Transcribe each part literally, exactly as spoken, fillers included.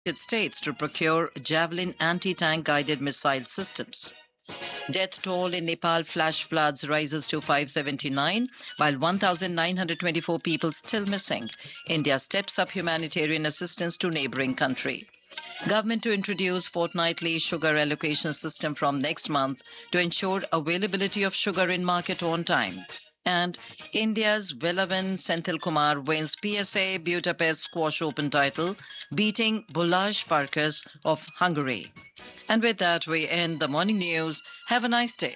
States to procure Javelin anti-tank guided missile systems. Death toll in Nepal flash floods rises to five hundred seventy-nine, while one thousand nine hundred twenty-four people still missing. India steps up humanitarian assistance to neighboring country. Government to introduce fortnightly sugar allocation system from next month to ensure availability of sugar in market on time. And India's Velavan Senthil Kumar wins P S A Budapest Squash Open title, beating Bulaj Farkas of Hungary. And with that, we end the morning news. Have a nice day.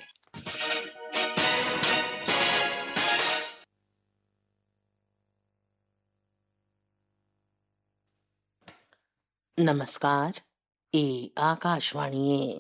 नमस्कार ये आकाशवाणी है।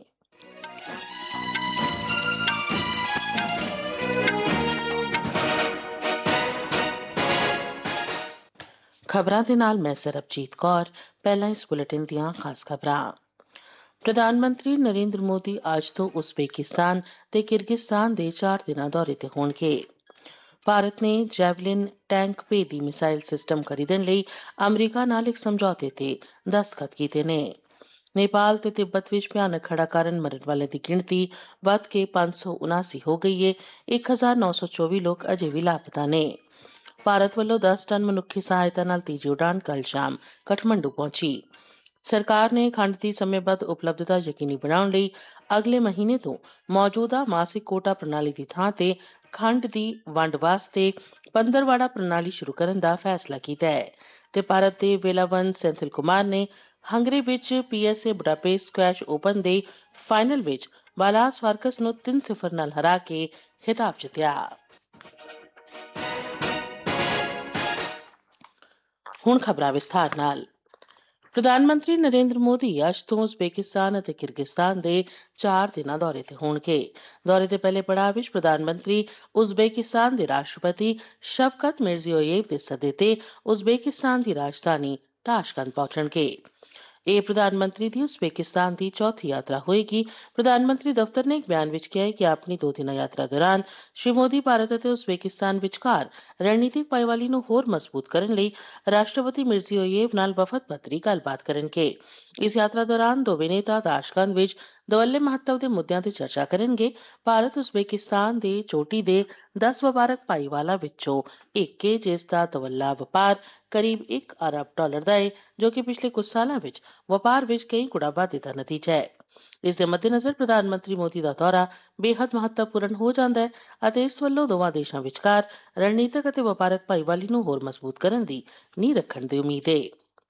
खबरां दे नाल मैं सरबजीत कौर। पहला इस bulletin दियां खास खबरां। प्रधानमंत्री नरेंद्र मोदी आज तो उज़बेकिस्तान ते किर्गिस्तान दे चार दिना दौरे ते होणगे। भारत ने जैवलिन टैंक भेदी मिसाइल सिस्टम खरीदण लई अमरीका नाल इक समझौते ते दस्तखत कीते ने। नेपाल ते तिब्बत विच भयानक खड़ा कारण मरन वाले दी गिणती वध के पांच सौ उनासी हो गई है। एक हजार नौ सौ चौबी लोग अजे भी लापता ने। भारत ਵੱਲੋਂ दस टन मनुखी सहायता नाल तीजी उड़ान कल शाम काठमांडू पहुंची। सरकार ने खंड की समयबद्ध उपलब्धता यकीनी बनाने लई अगले महीने तो मौजूदा मासिक कोटा प्रणाली की थां ते खंड की वंड वास्ते पंदरवाड़ा प्रणाली शुरू करने का फैसला किया है। ते भारत के वेलावन सेंथिल कुमार ने हंगरी विच पीएसए बुडापेस्ट स्क्वैश ओपन दे फाइनल विच बालास फारकस नूं तीन सिफर नाल हरा के खिताब जित्तिया। हुण खबरां विस्तार नाल। प्रधानमंत्री नरेंद्र मोदी अज तो उज़बेकिस्तान और किर्गिस्तान के चार दिना दौरे ते होणगे। दौरे के पहले पड़ाव विच प्रधानमंत्री उज़बेकिस्तान के राष्ट्रपति शवकत मिर्जियोयेव के सद्दे ते उज़बेकिस्तान की राजधानी ताशकंद पहुंचणगे। यह प्रधानमंत्री की उज़बेकिस्तान की चौथी यात्रा होएगी। प्रधानमंत्री दफ्तर ने एक बयान विच कहा है कि अपनी दो दिना यात्रा दौरान श्री मोदी भारत और उज़बेकिस्तान विचकार रणनीतिक भाईवाली नूं होर मजबूत करन लई राष्ट्रपति मिर्जियोयेव नाल वफद पद्धरी गलबात करनगे। इस यात्रा दौरान दोवें नेता ताशकंद विच दवल्ले महत्व के मुद्दों की चर्चा करनगे। भारत उज़बेकिस्तान के चोटी के दस वपारक भाईवाला विचों एक है, जिसका दवल्ला वपार करीब एक अरब डॉलर का है, जो कि पिछले कुछ सालों विच वपार विच कई गुणा वाधे का नतीजा है। इस दे मद्देनजर प्रधानमंत्री मोदी का दौरा बेहद महत्वपूर्ण हो जाता है और इस वल्लों दोवां देशां विचकार रणनीतिक और वपारक भाईवाली नूं होर मजबूत करन दी नींह रखण दी उम्मीद है।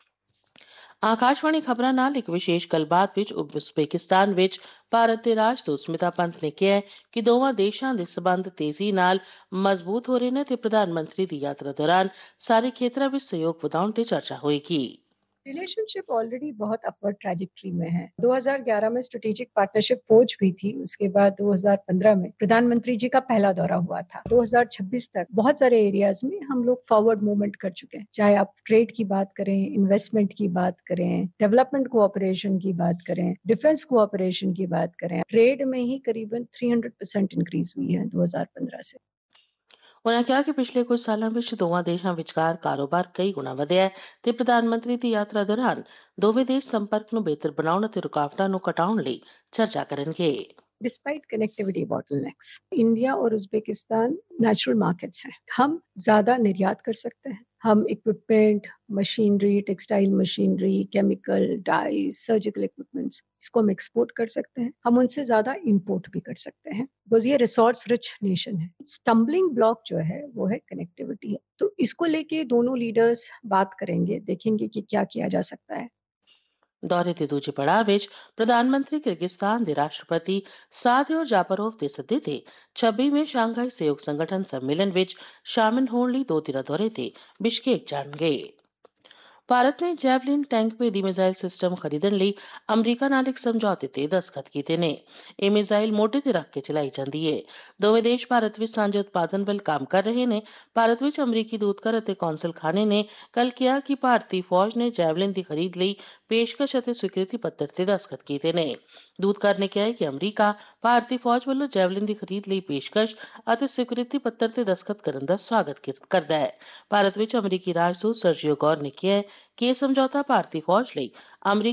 आकाशवाणी खबरां नाल एक विशेष गलबात विच उज़बेकिस्तान विच भारत के राजदूत स्मिता पंत ने कहा कि दोवां देशां दे संबंध तेजी नाल मजबूत हो रहे ने ते प्रधानमंत्री की यात्रा दौरान सारे खेतरां विच सहयोग वधाउण ते चर्चा होएगी। रिलेशनशिप ऑलरेडी बहुत अपवर्ड ट्रैजेक्टरी में है। दो हज़ार ग्यारह में स्ट्रेटेजिक पार्टनरशिप फोर्ज हुई थी। उसके बाद दो हज़ार पंद्रह में प्रधानमंत्री जी का पहला दौरा हुआ था। दो हज़ार छब्बीस तक बहुत सारे एरियाज में हम लोग फॉरवर्ड मूवमेंट कर चुके हैं। चाहे आप ट्रेड की बात करें, इन्वेस्टमेंट की बात करें, डेवलपमेंट कोऑपरेशन की बात करें, डिफेंस कोऑपरेशन की बात करें। ट्रेड में ही करीबन तीन सौ परसेंट इंक्रीज हुई है दो हज़ार पंद्रह से। उन्होंने कहा कि पिछले कुछ सालों में दोवां देशां विचकार कारोबार कई गुणा वधिया है ते प्रधानमंत्री की यात्रा दौरान दोवें देश संपर्क नूं बेहतर बनाउण ते रुकावटां नूं घटाउण लई चर्चा करनगे। डिस्पाइट कनेक्टिविटी बॉटलनेक्स, इंडिया और उज़बेकिस्तान नेचुरल मार्केट्स हैं। हम ज्यादा निर्यात कर सकते हैं। हम equipment, machinery, textile machinery, chemical, dies, surgical equipments, इसको हम एक्सपोर्ट कर सकते हैं। हम उनसे ज्यादा इंपोर्ट भी कर सकते हैं, बिकॉज ये रिसोर्स रिच नेशन है। स्टम्बलिंग ब्लॉक जो है वो है कनेक्टिविटी। तो इसको लेके दोनों लीडर्स बात करेंगे, देखेंगे कि क्या किया जा सकता है। दौरे के दूजे पड़ाव विच प्रधानमंत्री किर्गिस्तान के राष्ट्रपति सादियोर जापरोव के सद्दे ते छब्बीसवें शंघाई सहयोग संगठन सम्मेलन विच शामिल होने लई दो दिना दौरे ते बिश्केक जाणगे। भारत ने जैवलिन टैंक भेदी मिसाइल सिस्टम खरीदण लई अमरीका नाल इक समझौते ते दस्तखत कीते ने। यह मिसाइल मोढे ते रख के चलाई जांदी है। दोवें देश भारत विच सांझे उत्पादन वल काम कर रहे ने। भारत विच अमरीकी दूतघर अते कौंसल खाने ने कल कहा कि भारतीय फौज ने जैवलिन की खरीद लई पेशकश अते स्वीकृति पत्र ते दस्तखत कीते ने। दूतघर ने कहा कि अमरीका भारतीय फौज वल्लों जैवलिन की खरीद लई पेशकश अते स्वीकृति पत्र ते दस्तखत करन दा स्वागत करदा है। भारत विच अमरीकी राजदूत सर्जियो गौर ने कहा कि यह समझौता भारतीय फौज लई अमरीका